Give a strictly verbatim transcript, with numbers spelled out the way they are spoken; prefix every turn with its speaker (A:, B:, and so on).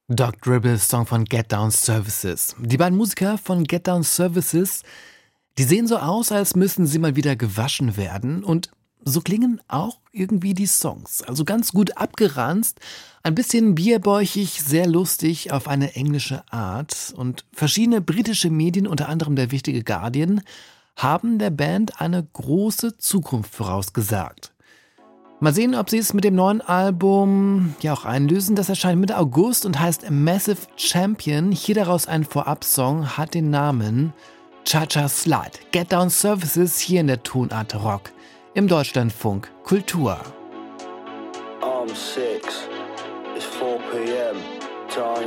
A: Doc Dribbles Song von Get Down Services. Die beiden Musiker von Get Down Services, die sehen so aus, als müssten sie mal wieder gewaschen werden. Und so klingen auch irgendwie die Songs. Also ganz gut abgeranzt, ein bisschen bierbäuchig, sehr lustig auf eine englische Art. Und verschiedene britische Medien, unter anderem der wichtige Guardian, haben der Band eine große Zukunft vorausgesagt. Mal sehen, ob sie es mit dem neuen Album ja auch einlösen. Das erscheint Mitte August und heißt Massive Champion. Hier daraus ein Vorab-Song, hat den Namen Cha-Cha Slide. Get Down Services hier in der Tonart Rock im Deutschlandfunk Kultur.
B: I'm six. It's four p m. Time